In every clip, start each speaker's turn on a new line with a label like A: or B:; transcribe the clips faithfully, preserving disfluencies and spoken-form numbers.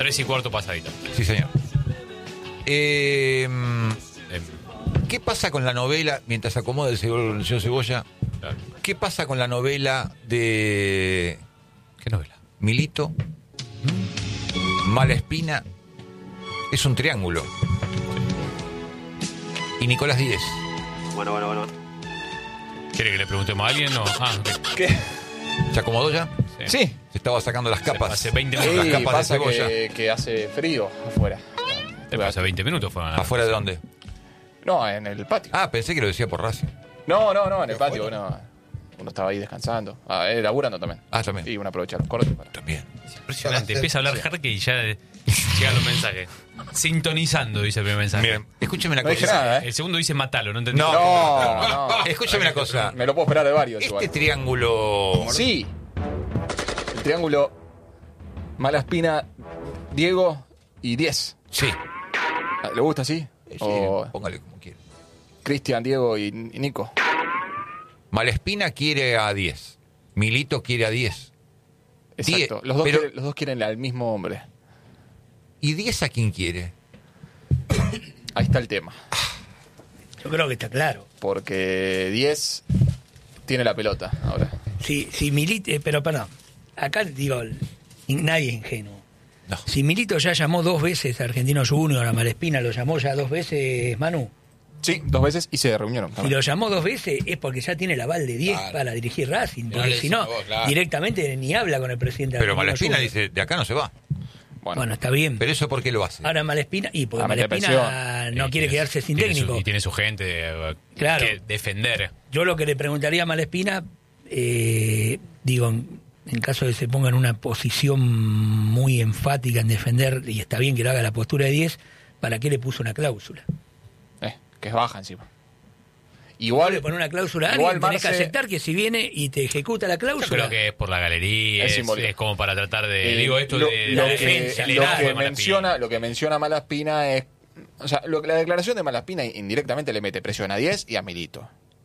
A: Tres y cuarto pasadito.
B: Sí, señor. Eh, ¿Qué pasa con la novela, mientras acomoda el señor Cebolla?
A: Claro.
B: ¿Qué pasa con la novela de
A: ¿Qué novela?
B: Milito? Malespina. Es un triángulo. Y Nicolás Díez.
C: Bueno, bueno, bueno.
A: ¿Quiere que le preguntemos a alguien? No. Ah,
D: ¿Qué?
B: ¿Se acomodó ya?
A: Sí.
D: Sí.
B: Se estaba sacando las capas.
A: Hace veinte minutos.
B: Las
D: Sí,
B: capas de
D: pasa
B: cebolla.
D: que, que hace frío afuera.
A: Hace veinte minutos fueron.
B: ¿Afuera de dónde?
D: No, en el patio.
B: Ah, pensé que lo decía por Racing.
D: No, no, no, en el patio. Uno, uno estaba ahí descansando. Ah, él laburando también.
B: Ah, también.
D: Y uno aprovecha los cortes para...
B: También.
A: Impresionante. Empieza a hablar Jarque y ya llegan los mensajes. Sintonizando, dice el primer mensaje.
B: Miren, escúcheme una
D: No dije
B: cosa.
D: nada, ¿eh?
A: El segundo dice matalo, no entendí.
B: No.
D: No, no.
B: Escúcheme una cosa.
D: Me lo puedo esperar de varios
B: Este
D: igual.
B: triángulo.
D: Sí. El triángulo Malaspina, Diego y diez.
B: Sí.
D: ¿Le gusta así?
B: Sí,
D: O
B: póngale como quiera.
D: Cristian, Diego y, y Nico.
B: Malespina quiere a diez. Milito quiere a diez.
D: Exacto.
B: Die-
D: Los dos,
B: pero-
D: quieren, los dos quieren al mismo hombre.
B: ¿Y diez a quién quiere?
D: Ahí está el tema.
E: Yo creo que está claro.
D: Porque diez tiene la pelota ahora.
E: Si, si Milito, eh, pero perdón, acá digo, nadie es ingenuo.
B: No.
E: Si Milito ya llamó dos veces a Argentinos Juniors, a Malespina lo llamó ya dos veces, Manu.
D: Sí, dos veces y se reunieron.
E: Si lo llamó dos veces es porque ya tiene el aval de diez
F: Claro.
E: para dirigir Racing.
F: No
E: Porque
F: le
E: si
F: dice
E: no,
F: a vos, claro.
E: directamente ni habla con el presidente de
B: Pero
E: Argentinos
B: Malespina
E: Juniors.
B: dice, de acá no se va.
D: Bueno,
E: Bueno, está bien.
B: Pero eso ¿por qué lo hace?
E: Ahora Malespina, y porque
D: A meter
E: Malespina
D: presión.
E: no
A: Eh,
E: quiere
A: tiene-
E: quedarse sin
A: tiene su-
E: técnico.
A: y tiene su gente eh,
E: Claro.
A: que defender.
E: Yo lo que le preguntaría a Malespina, eh, digo, en, en caso de que se ponga en una posición muy enfática en defender, y está bien que lo haga la postura de diez, ¿para qué le puso una cláusula?
D: eh, que es baja encima.
E: Igual
D: Igual
E: le pone una cláusula a
D: igual
E: alguien, tenés que
D: Marce-
E: aceptar que si viene y te ejecuta la
A: Yo
E: cláusula...
A: creo que es por la galería,
D: Es
A: es,
D: simbólico.
A: es como para tratar de.
D: Eh,
A: digo, esto
D: lo,
A: de
D: lo
A: la
D: que,
A: defensa,
D: lo
A: el liderazgo
D: que
A: de Malaspina.
D: menciona lo que menciona Malaspina es, o sea, lo, la declaración de Malaspina indirectamente le mete presión a diez y a Milito.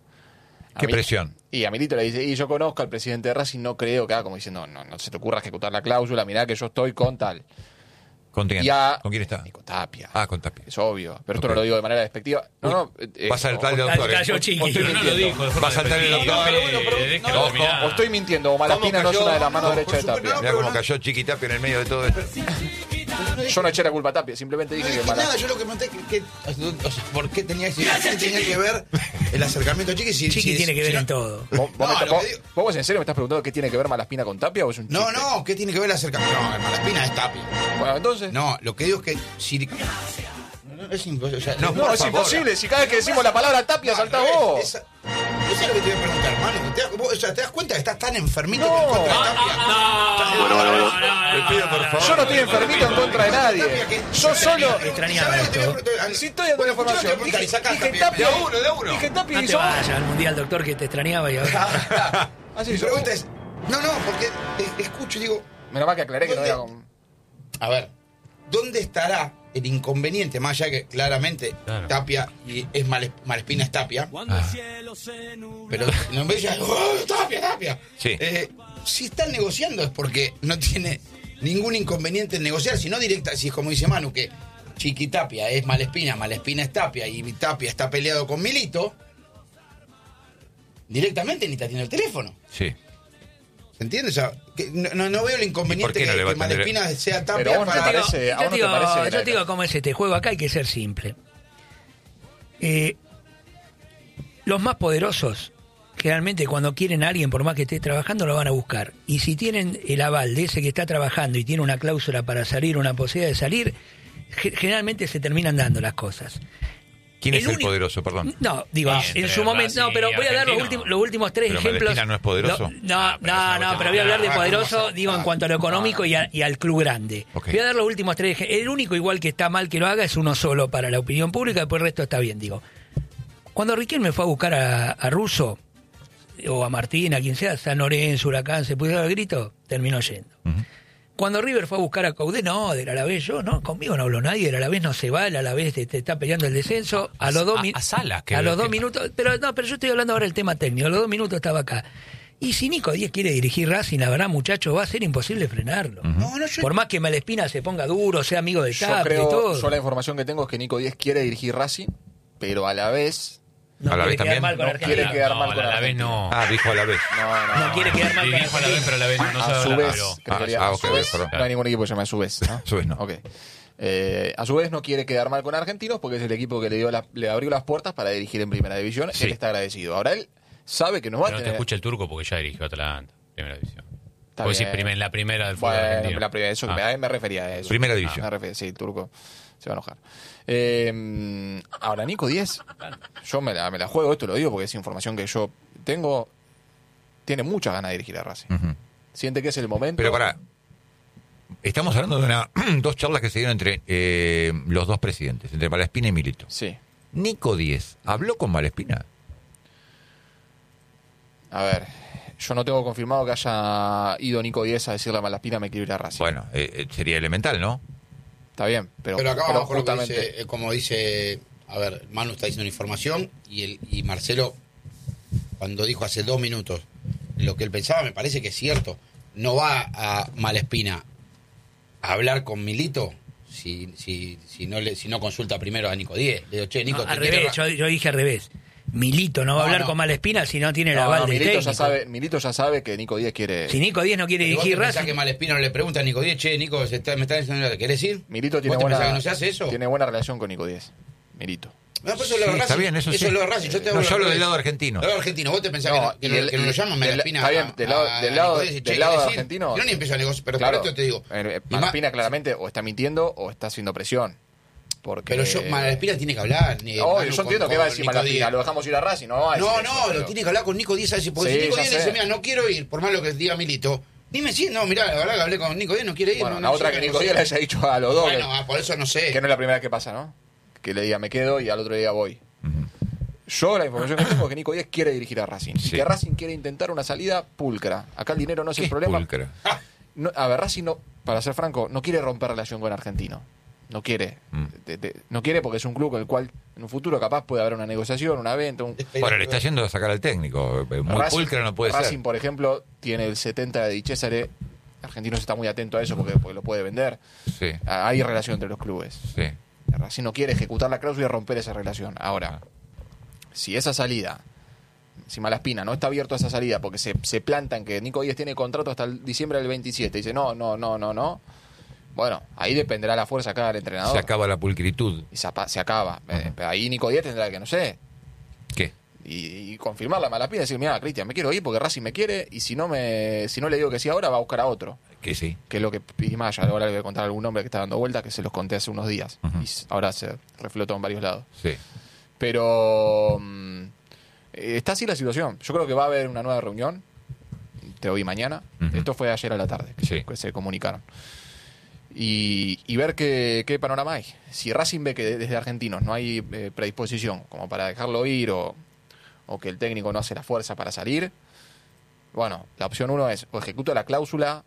D: A
B: ¿Qué
D: Mi-
B: presión?
D: Y a Milito le dice, y yo conozco al presidente de Racing, no creo que haga como diciendo, no, no, no se te ocurra ejecutar la cláusula, mirá que yo estoy con tal.
B: ¿Con quién?
D: Y a-
B: ¿Con quién está?
D: Y con Tapia.
B: Ah, con Tapia.
D: Es obvio, pero esto
B: Ok.
D: no lo digo de manera despectiva. No, no, eh,
B: Va a saltar el
D: o-
B: doctor.
E: cayó
B: ¿eh?
E: Chiqui.
D: o estoy
A: No lo
D: mintiendo.
A: dijo de forma
B: Va a saltar el
A: despectiva.
B: doctor.
A: Eh,
F: No, no, pero-
A: déjalo
F: no,
A: terminar.
D: O estoy mintiendo, o Malaspina no es
F: cayó?
D: una de las manos
F: No,
D: derechas de
F: por
D: Tapia.
F: supuesto,
B: Mirá cómo
F: no.
B: cayó Chiqui Tapia en el medio de todo esto.
D: Yo no eché la culpa a Tapia, simplemente
F: No
D: dije que
F: dije nada,
D: Malaspina...
F: yo lo que pregunté que, que- o sea, ¿por qué tenía, que- qué tenía que ver el acercamiento a Chiqui? Si,
E: Chiqui
F: si-
E: tiene que
F: si
E: ver
F: no-
E: en todo.
D: ¿Vos, vos
F: No,
D: me estás-
F: lo
D: vos-
F: que digo-
D: vos en serio me estás preguntando qué tiene que ver Malaspina con Tapia o es un
F: No,
D: chiste?
F: no, ¿qué tiene que ver el acercamiento? No, Malaspina es Tapia.
D: Bueno, entonces...
F: No, lo que digo es que si... No, no, es imposible. O sea,
B: No,
D: No,
B: por
D: es
B: favor.
D: imposible. Si cada vez que decimos la palabra Tapia
F: no,
D: saltás
F: al revés,
D: vos.
F: esa- Eso es lo que te voy a preguntar, Manu. ¿Te, das- vos- o sea, ¿te das cuenta que estás tan enfermito
D: No.
F: que en contra de Tapia?
C: Bueno, bueno, bueno.
B: Le pido, por favor.
D: Yo no estoy enfermito en contra de nadie. Yo solo...
E: Extrañaba
F: ¿Sabés lo que te voy a
E: esto.
F: preguntar?
D: Si estoy dando
F: Bueno,
D: información.
F: escuchame, preguntale, sacá
D: Dije
F: Tapia.
D: Tapia.
F: De a uno, de a uno.
D: Dije Tapia
E: No
D: y
E: te
D: yo...
E: vayas al mundial, doctor, que te extrañaba y ahora...
D: Así
F: Mi
D: yo-
F: pregunta es... No, no, porque eh, escucho y digo...
D: Menos mal que aclaré que no
F: ¿Dónde?
D: era con...
F: A ver, ¿dónde estará el inconveniente? Más allá que claramente
A: Claro.
F: Tapia y es Males- Malespina es Tapia.
B: Ah,
F: Pero no me dice, ¡oh, Tapia, Tapia!
B: Sí.
F: Eh, si están negociando es porque no tiene ningún inconveniente en negociar, sino directa, si es como dice Manu, que Chiqui Tapia es Malespina, Malespina es Tapia y Tapia está peleado con Milito, directamente ni está tiene el teléfono.
B: sí.
F: ¿Se entiende? O sea, que no, no, no veo el
B: ¿Y
F: inconveniente
B: por qué no
F: que,
B: le va
F: que
B: a atender?
F: Malespina sea Tapia.
D: Pero a vos no te
F: para-
D: parece- a vos
E: yo
D: no
E: te
D: te
E: digo,
D: parece que
E: yo
D: la-
E: te digo cómo es este juego. Acá hay que ser simple. Eh, los más poderosos, generalmente cuando quieren a alguien, por más que esté trabajando, lo van a buscar. Y si tienen el aval de ese que está trabajando y tiene una cláusula para salir, una posibilidad de salir, ge- generalmente se terminan dando las cosas.
B: ¿Quién es el
E: único-
B: poderoso, perdón?
E: No, digo,
A: Ah,
E: en
A: entre
E: su momento. No,
A: Racing
E: pero
A: y
E: voy a dar los
A: Argentino.
E: últimos, los últimos tres
B: Pero
E: ejemplos.
B: Malespina no es poderoso.
E: Lo- no,
A: Ah, pero
E: no,
A: es una
E: no,
A: cuestión
E: pero voy a hablar de
F: de-
E: poderoso, digo, en cuanto a lo económico y, a- y al club grande.
B: Ok.
E: Voy a dar los últimos tres ejemplos. El único, igual que está mal que lo haga, es uno solo para la opinión pública, después el resto está bien, digo. Cuando Riquelme fue a buscar a, a Russo, o a Martín, a quien sea, San Lorenzo, Huracán, se puso al grito, terminó yendo.
B: Ujú.
E: Cuando River fue a buscar a Caudé, no, del Alavés, yo, no, conmigo no habló nadie, del Alavés no se va, el Alavés te, te está peleando el descenso, a,
A: A-
E: los dos
A: a-
E: mi-
A: a Salas, que-
E: a los dos
A: que-
E: minutos, pero no, pero yo estoy hablando ahora del tema técnico, a los dos minutos estaba acá. Y si Nico Díez quiere dirigir Racing, la verdad, muchachos, va a ser imposible frenarlo.
B: Uh-huh.
F: No, no, yo...
E: Por más que Malespina se ponga duro, sea amigo de
D: Yo
E: Tapia y
D: creo,
E: todo.
D: yo la información que tengo es que Nico Díez quiere dirigir Racing, pero a la vez
E: No
B: A la
E: quiere
B: vez
E: quedar
B: también.
E: mal con
D: No
E: Argentina.
D: quiere quedar
A: no,
D: mal con
A: a la vez
D: Argentina.
A: no.
B: Ah, dijo a la vez.
D: No, no,
E: No quiere quedar mal
A: Sí,
E: con
A: dijo a la vez, pero a la vez no, no
D: a
A: sabe
D: su
A: hablar,
D: vez,
A: pero-
D: creo que
B: Ah,
D: diría,
B: ah,
D: a
B: ok,
D: su vez,
B: perdón.
D: no hay ningún equipo que se llame a su vez, ¿no?
B: A su vez no.
D: Ok. Eh, a su vez no quiere quedar mal con Argentinos porque es el equipo que le dio la- le abrió las puertas para dirigir en Primera División.
B: Sí.
D: Él está agradecido. Ahora él sabe que no va
A: Pero
D: a
A: no te
D: tener...
A: escucha el turco porque ya dirigió a Atalanta, primera división.
D: Está
A: Vos decís
D: bien.
A: primer- la primera del fútbol
D: Bueno,
A: argentino.
D: la primera, eso,
A: Ah.
D: me, me refería a eso.
B: Primera división.
D: Me refería, sí, el turco se va a enojar. Eh, ahora, Nico Díez, yo me la, me la juego, esto lo digo porque es información que yo tengo, tiene muchas ganas de dirigir a Racing.
B: Ujú.
D: Siente que es el momento.
B: Pero pará, estamos hablando de una, dos charlas que se dieron entre eh, los dos presidentes, entre Malespina y Milito.
D: Sí.
B: Nico Díez, ¿habló con Malespina?
D: A ver, yo no tengo confirmado que haya ido Nico Díez a decirle a Malaspina me quiero ir a Racing.
B: Bueno, eh, eh, sería elemental, ¿no?
D: Está bien, pero,
F: Pero acá
D: pero
F: vamos con lo que
D: justamente...
F: dice, eh, como dice, a ver, Manu está diciendo una información y, el, y Marcelo, cuando dijo hace dos minutos lo que él pensaba, me parece que es cierto. No va a Malespina a hablar con Milito si, si, si, no, le, si no consulta primero a Nico Díez. Le digo, che, Nico,
E: No,
F: te
E: al
F: quiero
E: revés,
F: ra-
E: yo, yo dije al revés. Milito no va a
F: No,
E: hablar
F: no.
E: con Malespina si no tiene el
D: No,
E: aval
D: no,
E: del
D: Milito,
E: técnico.
D: ya sabe, Milito ya sabe que Nico Díez quiere...
E: Si Nico Díez no quiere
F: ¿Y vos te
E: dirigir
F: pensás
E: Racing,
F: que Malespina no le pregunta a Nico Díez, che, Nico, se está, me está diciendo, ¿te querés ir?
D: Milito tiene
F: ¿Vos te
D: buena,
F: pensás que no se hace eso?
D: tiene buena relación con Nico Díez. Milito.
F: No, pues eso
B: Sí,
F: es lo de
B: está
F: Racing.
B: bien, eso sí.
F: es lo de Racing. Yo, te
B: No,
F: hablo
B: yo hablo
F: al
B: del
F: revés.
B: lado argentino.
F: Del lado argentino. ¿Vos te pensás
D: No,
F: que, no, que,
D: y
F: no,
D: el-
F: que no lo
D: y
F: llaman
D: del-
F: Malespina?
D: está bien,
F: a-
D: del lado-
F: a
D: del lado-
F: Nico Díez y, che,
D: del lado
F: ¿querés ir?
D: argentino-
F: Y no ni empieza a negociar. Pero
D: Claro.
F: por esto te digo.
D: Eh,
F: y Ma-
D: Malaspina claramente o está mintiendo o está haciendo presión. Porque...
F: Pero yo, Malespina tiene que hablar. Ni,
D: No,
F: Manu,
D: yo
F: con-
D: entiendo que
F: con
D: va a decir
F: Nico
D: Malaspina,
F: Díez.
D: lo dejamos ir a Racing, no va a decir
F: No,
D: eso,
F: no,
D: pero-
F: lo tiene que hablar con Nico Díez. ¿Sabes? Porque
D: Sí,
F: si Nico
D: ya
F: Díez
D: sé.
F: dice, mira, no quiero ir, por más lo que diga Milito, dime si, no, mirá, la verdad que hablé con Nico Díez, no quiere ir.
D: Bueno,
F: no,
D: la
F: no
D: otra
F: sé,
D: que
F: no
D: Nico
F: sé.
D: Díez le haya dicho a los dos,
F: Bueno, ah, por eso no sé.
D: que no es la primera vez que pasa, ¿no? Que le diga me quedo y al otro día voy. Yo la información que tengo es que Nico Díez quiere dirigir a Racing.
B: Sí.
D: Y que Racing quiere intentar una salida pulcra. Acá el dinero no es
B: ¿Qué
D: el
B: es
D: problema.
B: pulcra?
D: No, a ver, Racing, no, para ser franco, no quiere romper relación con Argentino. No quiere.
B: Mm.
D: De- de- no quiere porque es un club con el cual en un futuro capaz puede haber una negociación, una venta. Un...
B: Bueno, le está yendo a sacar al técnico. Muy
D: Racing-
B: pulcra no puede
D: Racing,
B: ser.
D: por ejemplo, tiene el setenta de Di Cesare. Argentinos está muy atento a eso porque, porque lo puede vender.
B: Sí,
D: Hay relación entre los clubes.
B: sí.
D: Racing no quiere ejecutar la cláusula y romper esa relación. Ahora, si esa salida, si Malaspina no está abierto a esa salida porque se, se plantan que Nico Díez tiene contrato hasta el diciembre del veintisiete, y dice no, no, no, no, no, bueno, ahí dependerá la fuerza acá del entrenador.
B: Se acaba la pulcritud.
D: Y se, apa- se acaba. Eh, ahí Nico Díez tendrá que, no sé,
B: ¿Qué?
D: y, y confirmar la Malaspina y decir, mira, Cristian, me quiero ir porque Racing me quiere y si no me si no le digo que sí ahora, va a buscar a otro.
B: Que sí.
D: Que es lo que y más, ahora le voy a contar a algún nombre que está dando vueltas, que se los conté hace unos días.
B: Ujú.
D: Y s- ahora se reflotó en varios lados.
B: Sí.
D: Pero mm, eh, está así la situación. Yo creo que va a haber una nueva reunión. Te oí mañana.
B: Ujú.
D: Esto fue ayer a la tarde que,
B: Sí.
D: que se comunicaron. Y, y ver qué, qué panorama hay. Si Racing ve que desde Argentinos no hay eh, predisposición como para dejarlo ir o, o que el técnico no hace la fuerza para salir, bueno, la opción uno es o ejecuta la cláusula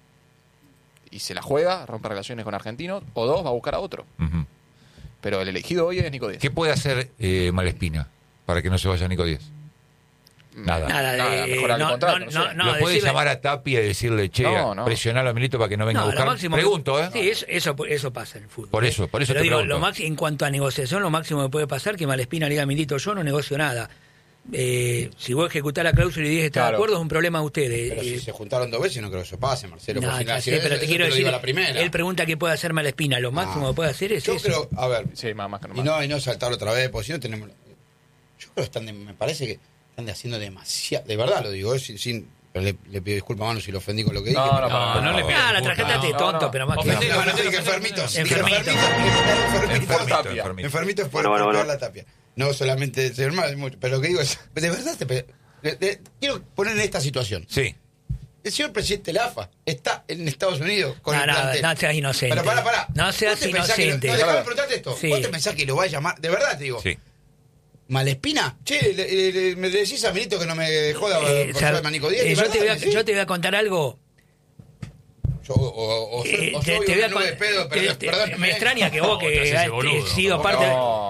D: y se la juega, rompe relaciones con Argentinos, o dos, va a buscar a otro.
B: Ujú.
D: Pero el elegido hoy es Nico Díez.
B: ¿Qué puede hacer eh, Malespina para que no se vaya Nico Díez? Nada.
E: nada de.
D: Nada, mejorar el
E: no,
D: contrato,
E: no,
D: no
E: no,
D: sé.
E: no,
B: ¿Lo puede
E: decirle-
B: llamar a Tapia y decirle, che,
D: No, no.
B: presionalo a Milito para que no venga
E: No,
B: a
E: lo
B: buscar?
E: máximo que-
B: Pregunto, ¿eh?
E: Sí, eso, eso, eso pasa en el fútbol.
B: Por eso, por eso
E: Pero
B: te
E: digo,
B: pregunto.
E: lo máximo, en cuanto a negociación, lo máximo que puede pasar que Malespina le diga a Milito, yo no negocio nada. Eh, si vos ejecutás la cláusula y Díez está
D: Claro.
E: de acuerdo, es un problema de ustedes.
F: Pero
E: Eh,
F: si se juntaron dos veces, no creo que eso pase, Marcelo.
E: no,
F: porque
E: ya
F: si-
E: sé,
F: si-
E: pero
F: eso
E: te quiero
F: lo
E: decir,
F: digo a la primera.
E: él pregunta qué puede hacer Malespina. Lo máximo
F: Ah.
E: que puede hacer es
F: Yo
E: eso.
F: creo, a ver,
D: Sí, más, más que
F: y
D: normal.
F: no, y no saltar otra vez, porque si no tenemos. Yo creo que están de- me parece que están de haciendo demasiado. De verdad lo digo, eh, sin. sin- pero le, le pido disculpas a Manu si lo ofendí con lo que dije.
D: No,
F: pero-
D: no,
A: No, no le pidas
E: Ah, la
A: disculpas.
E: tarjeta de
D: no,
E: tonto,
D: no.
E: pero más que.
A: Ofendí-
F: No, no, dije enfermitos. Dije
E: Enfermito.
F: enfermitos. Enfermitos.
B: Enfermito,
D: Tapia.
B: enfermito.
F: Enfermitos por,
C: Bueno, bueno,
F: por
C: bueno.
F: pegar la tapia. No solamente el señor Mal, mucho. Pero lo que digo es, de verdad, te, pe- de- de- quiero poner en esta situación.
B: Sí.
F: El señor presidente Lafa está en Estados Unidos con
E: No,
F: el
E: no,
F: plantel.
E: no seas inocente.
F: Pero pará, pará.
E: No seas
F: ¿Vos te pensás que lo-
E: inocente.
F: No, déjame preguntarte esto.
E: Sí.
F: ¿Vos te pensás que lo va a llamar? De verdad te digo.
B: Sí.
F: ¿Malespina? Che, le, le- le- me decís a Milito que no me joda
E: Eh,
F: por
E: o sea,
F: ser Manico Díez.
E: eh,
F: ¿De
E: yo,
F: verdad
E: te voy a,
F: me decís?
E: yo te voy a contar algo.
F: Yo- o, o, o,
E: Eh,
F: o
E: te-
F: soy
E: te voy
F: una
E: a
F: nube de
E: con-
F: pedo,
E: te-
F: perdón,
E: te-
F: perdón,
E: me extraña que vos,
A: No, te
E: que
A: haces
E: has
A: el boludo.
E: sido parte.
D: No,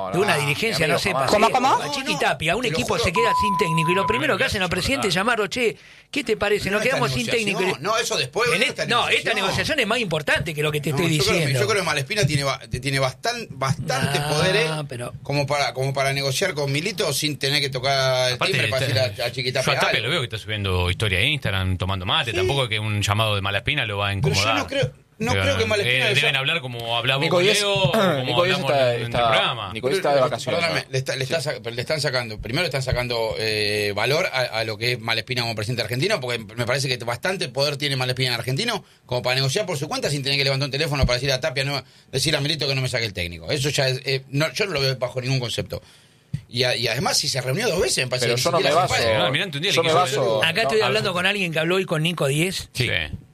D: no,
E: de una
D: no,
E: dirigencia
D: mi
E: no
D: amigo,
E: sepa.
D: jamás.
G: ¿Cómo,
E: eh,
G: cómo?
E: a Chiquitapia, un
F: Te lo
E: equipo
F: juro.
E: se queda sin técnico y lo
A: Lo
E: primero
A: primero
E: que
A: que
E: hacen los
A: hacen,
E: presidentes es
A: ¿verdad?
E: llamarlo, che, ¿qué te parece? Nos
F: No, esta
E: quedamos sin técnico.
F: negociación, No, eso después.
E: En
F: esta
E: este- no, esta negociación es más importante que lo que te estoy
F: No, yo creo que-
E: diciendo.
F: Yo creo que Malespina tiene, ba- tiene bastan- bastantes
E: No,
F: poderes
E: pero-
F: como para como para negociar con Milito sin tener que tocar el
A: Aparte,
F: timbre para
A: está-
F: decir a, a Chiquitapia
A: yo a Tapia
F: algo.
A: lo veo que está subiendo historia de Instagram, tomando mate. Tampoco es que un llamado de Malaspina lo va a
F: Pero
A: incomodar.
F: yo no creo, no
A: Pero,
F: creo que Malespina
A: eh,
F: le
A: deben
F: llame-
A: hablar como hablamos
D: Nico
A: con
D: Díez-
A: Leo, o como
D: Nico Díez
A: hablamos
D: está-
A: en, en
D: está-
A: el programa.
D: Nico Díez está de vacaciones.
F: Perdóname,
D: ¿no?
F: le, está- le está sac- le están sacando, primero le están sacando eh, valor a, a lo que es Malespina como presidente argentino, porque me parece que bastante poder tiene Malespina en argentino como para negociar por su cuenta sin tener que levantar un teléfono para decir a Tapia, no, decir a Milito que no me saque el técnico. Eso ya es, eh, no, yo no lo veo bajo ningún concepto. Y, a- y además, si se reunió dos veces, me parece
D: Pero
F: que
D: yo
F: ni
D: no me
F: siquiera
D: baso.
F: se puede.
A: No, Almirante un día
D: yo
A: le
D: me
A: quiso-
D: baso.
E: Acá
D: no,
E: estoy
D: a-
E: hablando con alguien que habló hoy con Nico Díez.
A: Sí.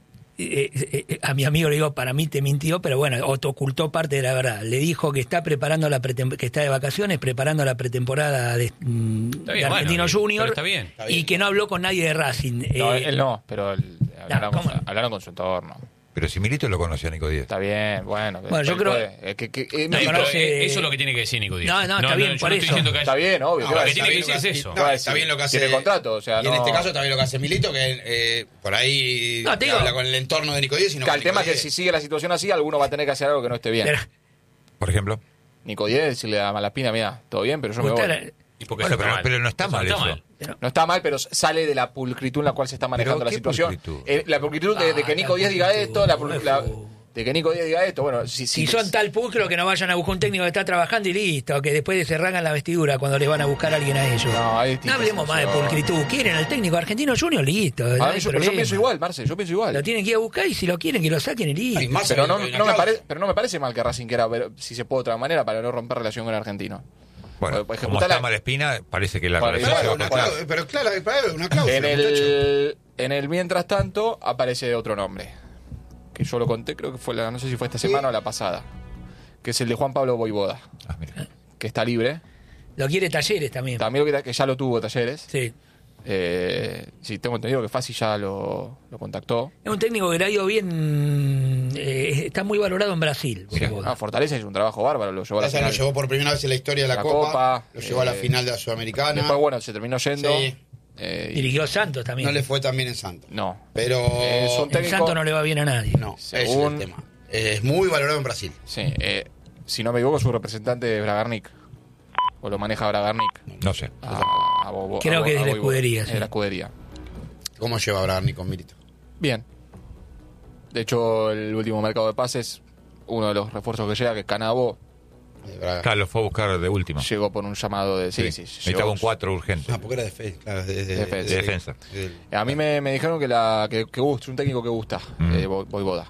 E: Eh, eh, eh, a mi amigo le digo, para mí te mintió, pero bueno, o te ocultó parte de la verdad. Le dijo que está preparando la pretem- que está de vacaciones, preparando la pretemporada de, mm,
A: Está
E: de
A: bien,
E: Argentino
A: bueno,
E: Junior,
A: pero está bien.
F: Está
E: y
F: bien.
E: que no habló con nadie de Racing.
D: No,
E: Eh,
D: él no, pero el- hablaron,
E: ¿cómo
D: con,
E: no?
D: hablaron con su entorno.
B: Pero si Milito lo conoce a Nico Díez.
D: Está bien, bueno.
E: Bueno, yo
D: él
E: creo-
D: puede. Eh, que- que- eh,
E: No,
A: Sí,
E: no,
A: pero,
E: no sé.
A: eh, eso es lo que tiene que decir Nico Díez.
E: No, no, está bien,
A: yo
E: por
A: no
E: eso.
A: estoy diciendo que
D: Está bien, obvio.
F: No,
D: ¿qué va a
A: lo que
D: decir?
A: tiene que
F: está bien
A: decir
F: lo
A: es eso.
F: No,
D: ¿Qué va a
F: está
D: decir?
F: bien lo que hace.
D: Tiene contrato, o sea,
F: y en
D: no-
F: este caso está bien lo que hace Milito, que eh, por ahí
E: No, te
F: que
E: digo-
F: habla con el entorno de Nico Díez. Y no
D: Que
F: con
D: el tema es
F: Nico
D: que si
F: Díez.
D: sigue la situación así, alguno va a tener que hacer algo que no esté bien.
E: pero-
B: Por ejemplo.
D: Nico Díez decirle a Malaspina, mira, todo bien, pero yo me voy.
E: Gustara-
A: ¿Y por qué
B: Bueno,
A: está
B: pero-
A: mal?
B: pero no está
A: Eso
B: mal eso.
E: pero-
D: No está mal, pero sale de la pulcritud en la cual se está manejando
B: ¿Pero
D: la
B: qué
D: situación.
B: pulcritud?
D: Eh, la pulcritud de, de que
E: Ah,
D: Nico
E: la
D: Díez diga
E: pulcritud,
D: esto, la,
E: no
D: pul-
E: es
D: la-
E: fu-
D: de que Nico Díez diga esto, bueno, si,
E: Si son tal pulcro que no vayan a buscar un técnico que está trabajando y listo, que después se rasgan la vestidura cuando les van a buscar a alguien a ellos.
D: No, hay
E: No
D: distintas
E: hablemos más de
D: situaciones.
E: pulcritud. ¿Quieren al técnico argentino Junior? Listo. no
D: A
E: hay
D: mí yo, pero yo
E: problema.
D: pienso igual, Marce, yo pienso igual.
E: Lo tienen que ir a buscar y si lo quieren que lo saquen y listo.
F: Hay más,
D: Pero
F: hay-
D: no,
F: hay una
D: no me
F: cláusula.
D: parece, pero no me parece mal que Racing quiera ver si se puede de otra manera para no romper relación con el argentino.
B: Bueno,
D: Pues,
B: como
D: ejecutar
B: está
D: la-
B: Malespina, parece que la
D: Para-
B: relación se
F: Claro,
B: va
F: una
B: para atrás.
F: cláusula, pero claro, para- una cláusula.
D: En
F: muchacho.
D: el, en el mientras tanto aparece otro nombre, que yo lo conté, creo que fue la, no sé si fue esta semana o la pasada, que es el de Juan Pablo Voivoda,
B: Ah, mira.
D: que está libre.
E: Lo quiere Talleres también.
D: También lo que, que ya lo tuvo Talleres.
E: Sí.
D: Eh, sí, tengo entendido que Fassi ya lo, lo contactó.
E: Es un técnico que le ha ido bien. eh, está muy valorado en Brasil.
B: Mira.
E: Voivoda.
D: Ah, Fortaleza hizo un trabajo bárbaro, lo llevó a la
F: Esa lo
D: final.
F: llevó por primera vez en la historia de la,
D: La
F: Copa,
D: Copa,
F: lo llevó a la
D: eh,
F: final de la Sudamericana.
D: Después, bueno, se terminó yendo.
F: Sí.
D: eh, y-
E: Dirigió Santos también.
F: No le fue tan bien en Santos.
D: no.
F: Pero
D: Eh, son
E: En
D: técnico-
E: Santos no le va bien a nadie.
F: no, ese es
D: Según-
F: el tema. Eh, es muy valorado en Brasil.
D: Sí, eh, si no me equivoco, su representante es Bragarnik. O lo maneja Bragarnik.
B: No sé.
D: A- a Bobo-
E: Creo
D: a
E: que
D: Bo-
E: es de
D: a
E: la
D: Voivoda.
E: escudería,
D: Es
E: sí.
D: de la escudería.
F: ¿Cómo lleva Bragarni con Milito?
D: Bien. De hecho, el último mercado de pases, uno de los refuerzos que llega, que es Canabo,
F: Eh, Braga.
B: Claro, lo fue a buscar de último.
D: llegó por un llamado de... Sí, sí,
B: Necesitaba
D: llegó-
B: un cuatro urgente.
F: Ah, porque era de fe, claro, de, de-
D: De defensa.
B: De defensa.
F: del-
D: A mí me, me dijeron que, la, que, que gusta, es un técnico que gusta,
B: Mm.
D: eh, Vo- Voivoda.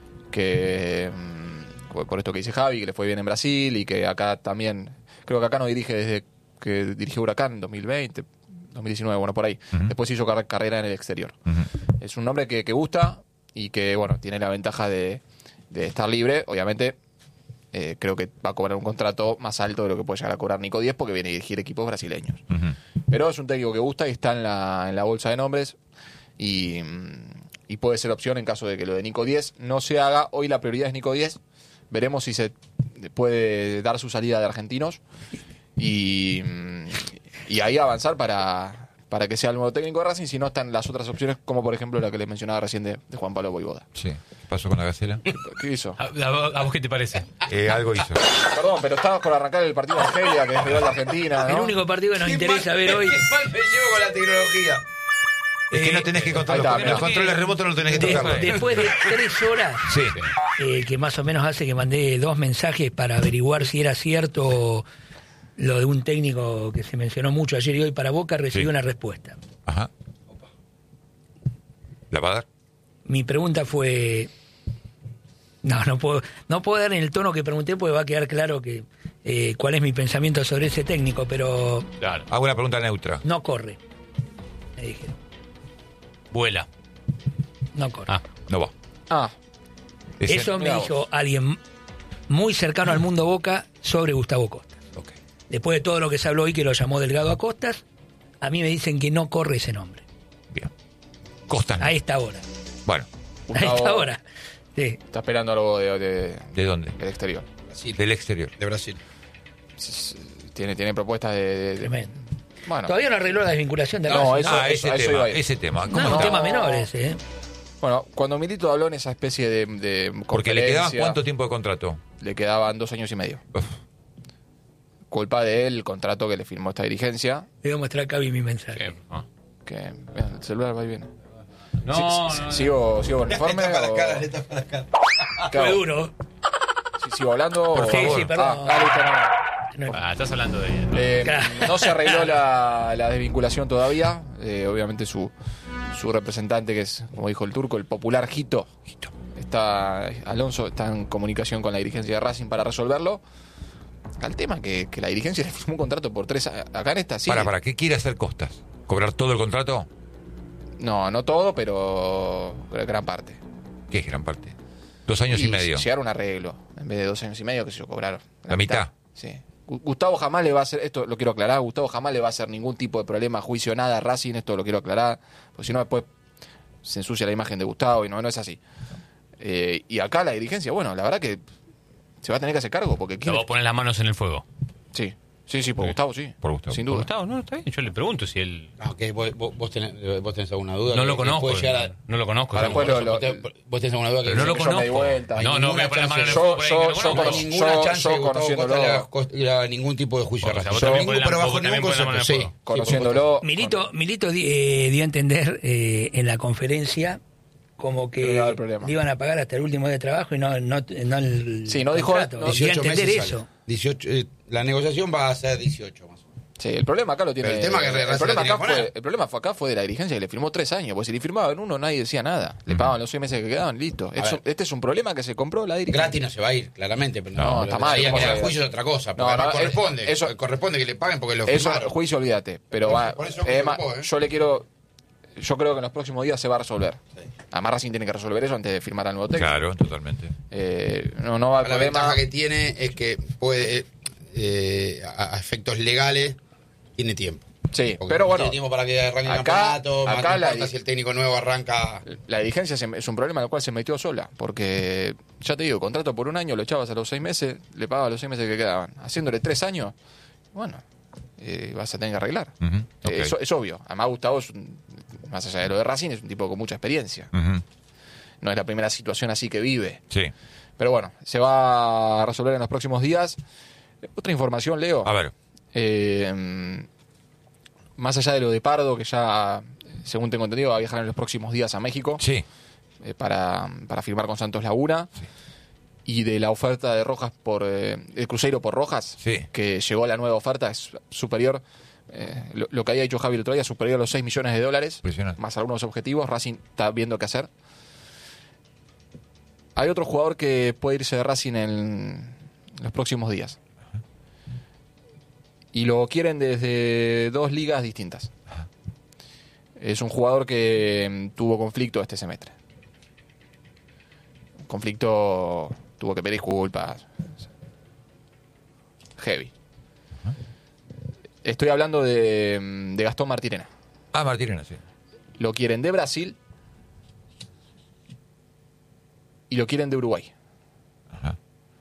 D: Que mm, por- por esto que dice Javi, que le fue bien en Brasil y que acá también, creo que acá no dirige desde que dirigió Huracán, dos mil veinte, dos mil diecinueve, bueno, por ahí.
B: Ujú.
D: Después hizo car- carrera en el exterior.
B: Ujú.
D: Es un nombre que, que gusta y que, bueno, tiene la ventaja de, de estar libre. Obviamente, eh, creo que va a cobrar un contrato más alto de lo que puede llegar a cobrar Nico Díez porque viene a dirigir equipos brasileños.
B: Ujú.
D: Pero es un técnico que gusta y está en la, en la bolsa de nombres y, mm, y puede ser opción en caso de que lo de Nico Díez no se haga. Hoy la prioridad es Nico Díez. Veremos si se puede dar su salida de Argentinos y, mm, y ahí avanzar para, para que sea el nuevo técnico de Racing. Si no, están las otras opciones, como por ejemplo la que les mencionaba recién de, de Juan Pablo Voivoda.
B: Sí. ¿Qué pasó con la gacela?
D: ¿Qué hizo?
A: ¿A, a- a vos qué te parece?
B: Eh, algo hizo.
D: Perdón, pero estabas por arrancar el partido de Argelia, que es rival de Argentina, ¿no?
E: El único partido que nos interesa ver hoy.
F: Qué mal me llevo con la tecnología.
B: Es que no tenés que
D: Ahí
B: controlar
D: está,
B: los,
D: mirá.
B: los controles remotos, no tenés que
E: de-
B: tocarlos.
E: después de tres horas,
B: Sí.
E: eh, que más o menos hace que mandé dos mensajes para averiguar si era cierto lo de un técnico que se mencionó mucho ayer y hoy para Boca, recibí
B: Sí.
E: una respuesta.
B: Ajá. ¿La va a dar?
E: Mi pregunta fue... No, no puedo, no puedo dar en el tono que pregunté porque va a quedar claro que eh, cuál es mi pensamiento sobre ese técnico, pero
A: Claro.
B: Hago una pregunta neutra.
E: no corre. Me dijeron,
A: Vuela.
E: no corre.
A: Ah.
B: No va.
D: Ah,
B: Ese-
E: Eso me
D: mirá
E: dijo alguien muy cercano al mundo Boca sobre Gustavo Costas.
B: Ok.
E: Después de todo lo que se habló hoy, que lo llamó Delgado a Costas, a mí me dicen que no corre ese nombre.
B: Bien. Costas. no.
E: A esta hora.
B: Bueno,
E: A
D: Gustavo
E: esta hora. Sí.
D: está esperando algo de, de-
B: ¿de dónde?
D: del exterior.
F: Brasil.
B: Del exterior.
F: De Brasil.
D: tiene, tiene propuestas de... de-
E: Tremendo.
D: bueno,
E: Todavía no arregló la desvinculación de
D: No,
E: Racing,
D: eso-
B: Ah, ese
D: a eso
B: tema,
D: iba a ir.
B: ese tema. ¿Cómo
E: No, un
B: está?
E: tema menor ese, ¿eh?
D: bueno, cuando Milito habló en esa especie de, de
B: Porque le quedaba
D: conferencia,
B: cuánto tiempo de contrato.
D: le quedaban dos años y medio.
B: Uf.
D: Culpa de él, el contrato que le firmó esta dirigencia,
E: Le voy a mostrar a Cavi mi mensaje.
A: Eh, ah.
D: que vean, el celular va y viene.
A: No,
D: Sí,
A: no,
D: sí,
A: no.
D: ¿Sigo, sigo con el informe?
F: Está para la
D: o-
F: cara, está para la cara.
E: Fue
D: Claro,
E: duro.
D: sí, ¿sigo hablando?
B: Por
D: o-
E: Sí,
B: favor.
E: sí, perdón.
D: Ah, ah, listo, no.
E: No,
A: Ah, estás hablando de él.
D: Eh,
E: Claro.
D: no se arregló la, la desvinculación todavía. Eh, obviamente su, su representante, que es, como dijo el turco, el popular Jito. Está, Alonso está en comunicación con la dirigencia de Racing para resolverlo. Al tema que, que la dirigencia le firmó un contrato por tres a- acá en esta sí.
B: Para, para, ¿qué quiere hacer Costas? ¿Cobrar todo el contrato?
D: No, no todo, pero, pero gran parte.
B: ¿Qué es gran parte? Dos años y,
D: Y
B: medio.
D: llegar a un arreglo. En vez de dos años y medio, que se yo cobraron.
B: ¿La mitad?
D: Sí. Gu- Gustavo jamás le va a hacer, esto lo quiero aclarar, Gustavo jamás le va a hacer ningún tipo de problema, juicio, nada a Racing, esto lo quiero aclarar, porque si no después se ensucia la imagen de Gustavo y no, no es así. Eh, y acá la dirigencia, bueno, la verdad que se va a tener que hacer cargo, porque
A: Te
D: quién-
A: vos pones las manos en el fuego.
D: Sí, sí, sí, por
B: Sí.
D: Gustavo, sí.
B: Por Gustavo.
D: Sin
A: ¿Por
D: duda.
A: Gustavo? No, está bien. Yo le pregunto si él...
F: Ah, ok, vos, vos- vos tenés, eh, vos tenés alguna duda.
A: No
F: que-
A: lo
F: que
A: conozco.
F: puede llegar a-
A: No lo conozco.
D: Para
A: yo-
D: después lo-
F: vos, tenés, vos tenés alguna duda que
A: Pero no lo
D: que yo me di
A: conozco.
D: vuelta.
A: No, no,
F: Ninguna
A: voy a poner la mano en el
F: chance.
A: fuego por ahí,
D: Yo-
A: que no
D: yo
A: conozco.
F: No hay
D: conozco-
F: ninguna
D: yo-
F: chance
D: yo
F: de que Gustavo
D: conociéndolo-
F: Costa le haga cos- le haga ningún tipo de juicio
A: O
F: a
A: sea,
F: Racing.
A: vos
F: Yo-
A: también
F: ningún-
A: ponés la-
F: pero
A: vos
F: bajo
A: también
F: ningún
A: ponés la mano en
F: concepto,
A: el
F: sí.
A: fuego.
D: Conociéndolo,
E: Milito, Milito di- eh, dio a entender eh, en la conferencia como
D: Que no
E: que
D: iba a haber problema.
E: le iban a pagar hasta el último día de trabajo y no, no, no el
D: Sí, no dijo-
E: contrato.
D: no,
E: Dio a
F: dieciocho
E: entender
F: meses
E: eso.
F: sale. dieciocho, eh, la negociación va a ser dieciocho más o menos.
D: sí, el problema acá lo tiene.
F: Pero el tema que Racing
D: el problema
F: la tenía
D: acá
F: que
D: fue,
F: poner.
D: el problema fue acá fue de la dirigencia que le firmó tres años, porque si le firmaba en uno nadie decía nada. Le pagaban los seis meses que quedaban, listo.
F: A
D: Eso-
F: ver.
D: este es un problema que se compró la dirigencia.
F: Gratis no se va a ir, claramente. Pero
D: No,
F: no,
D: está
F: pero
D: mal,
F: ahí a
D: ¿cómo
F: que le
D: se
F: haga
D: va?
F: juicio es otra cosa.
D: No,
F: Porque
D: no,
F: no, corresponde.
D: eso-
F: corresponde que le paguen porque lo
D: Eso,
F: firmaron.
D: juicio, olvídate. Pero
F: Por-
D: va,
F: por eso
D: es
F: me
D: más,
F: preocupó, ¿eh?
D: yo le quiero. Yo creo que en los próximos días se va a resolver. Además, Racing tiene que resolver eso antes de firmar al nuevo técnico.
B: Claro, totalmente.
D: Eh, no, no va a haber
F: La
D: problema.
F: ventaja que tiene es que puede, eh, a, a efectos legales, tiene tiempo.
D: Sí,
F: Porque
D: pero bueno,
F: tiene tiempo para que arranque el
D: acá-
F: campeonato, más
D: acá
F: no
D: la-
F: importa si el técnico nuevo arranca.
D: la dirigencia se- es un problema en el cual se metió sola. Porque, ya te digo, contrato por un año, lo echabas a los seis meses, le pagabas los seis meses que quedaban. Haciéndole tres años, bueno, eh, vas a tener que arreglar.
B: Ujú,
D: Eh,
B: ok.
D: eso es obvio. Además, Gustavo, es un- más allá de lo de Racing, es un tipo con mucha experiencia.
B: Ujú,
D: No es la primera situación así que vive.
B: sí.
D: Pero bueno, se va a resolver en los próximos días. Otra información, Leo.
B: A ver.
D: Eh, más allá de lo de Pardo, que ya, según tengo entendido, va a viajar en los próximos días a México
B: Sí.
D: eh, para, para firmar con Santos Laguna. Y de la oferta de Rojas por eh, el Cruzeiro por Rojas,
B: Sí.
D: que llegó la nueva oferta, es superior. eh, lo, lo que había dicho Javi el otro día, superior a los seis millones de dólares,
B: Impresionante.
D: más algunos objetivos. Racing está viendo qué hacer. Hay otro jugador que puede irse de Racing en los próximos días. Y lo quieren desde dos ligas distintas. Es un jugador que mm, tuvo conflicto este semestre. Conflicto, tuvo que pedir disculpas. Heavy. Estoy hablando de, mm, de Gastón Martirena.
B: Ah, Martínez, sí.
D: Lo quieren de Brasil y lo quieren de Uruguay.
B: Ajá.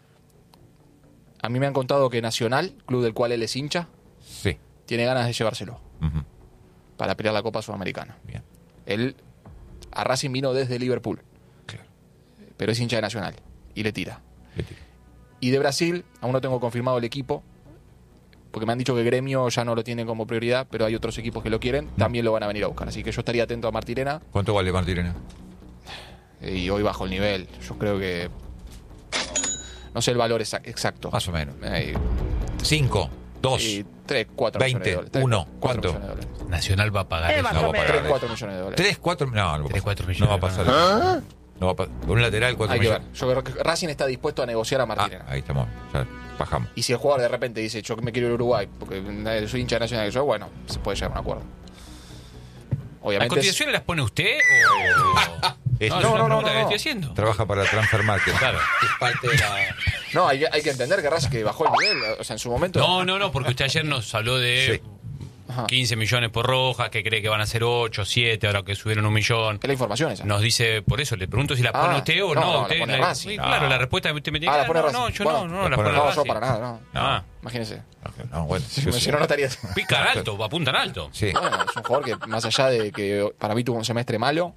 D: A mí me han contado que Nacional, club del cual él es hincha,
B: Sí.
D: tiene ganas de llevárselo
B: Ujú,
D: para pelear la Copa Sudamericana.
B: bien.
D: Él a Racing vino desde Liverpool,
B: Claro.
D: pero es hincha de Nacional y le tira.
B: Le tiro.
D: Y de Brasil, aún no tengo confirmado el equipo, porque me han dicho que Gremio ya no lo tiene como prioridad, pero hay otros equipos que lo quieren, también lo van a venir a buscar. Así que yo estaría atento a Martirena
B: ¿Cuánto vale Martínez?
D: y hoy bajo el nivel. Yo creo que... No sé el valor exa- exacto.
B: Más o menos.
D: Eh,
B: Cinco, dos,
D: y tres, cuatro
B: veinte,
D: millones de dólares. Tres,
B: uno,
D: cuatro
B: ¿cuánto?
D: millones de dólares.
A: Nacional va a pagar eso.
B: No va a pagar
D: Tres,
B: eso.
D: cuatro millones de dólares.
B: Tres, cuatro, no, no va a
A: Tres, cuatro
B: pasar. No va a
A: millones.
B: pasar. No va a pa- un lateral, cuatro
D: Hay que ver.
B: millones.
D: Yo creo que Racing está dispuesto a negociar a
B: Ah,
D: Martirena.
B: ahí estamos. Ya bajamos.
D: Y si el jugador de repente dice, yo me quiero ir a Uruguay, porque soy hincha de Nacional que soy, bueno, se puede llegar a un acuerdo.
A: ¿A
D: Obviamente.
A: continuación las pone usted o...?
B: Es-
A: No,
B: no,
A: es una
D: no, no,
A: pregunta que
D: no.
A: le estoy haciendo.
B: Trabaja para Transfer Market.
A: Claro.
F: Es parte de la.
D: No, hay, hay que entender que Racing que bajó el nivel, o sea, en su momento.
A: No, no, no, porque usted ayer nos habló de
B: Sí.
D: Ajá.
A: quince millones por Rojas, que cree que van a ser ocho, siete, ahora que subieron un millón.
D: Es la información esa.
A: Nos dice, por eso le pregunto si la
D: Ah,
A: pone usted o
D: no,
A: no.
D: no, la
A: usted,
D: pone
A: la-
D: Racing.
A: sí,
B: No.
A: claro, la respuesta usted me dice,
D: Ah, la pone
A: no,
D: Racing.
A: no, yo
D: Bueno,
A: no, no,
B: la
A: la
B: pone
A: pone
D: No,
A: Racing.
D: yo para nada, no.
A: Ah.
D: Imagínese.
B: No, bueno,
D: Si,
B: yo
D: si
B: sí.
D: no, no estaría.
A: Pican alto, apuntan alto.
B: Sí.
D: Bueno, es un jugador que, más allá de que para mí tuvo un semestre malo,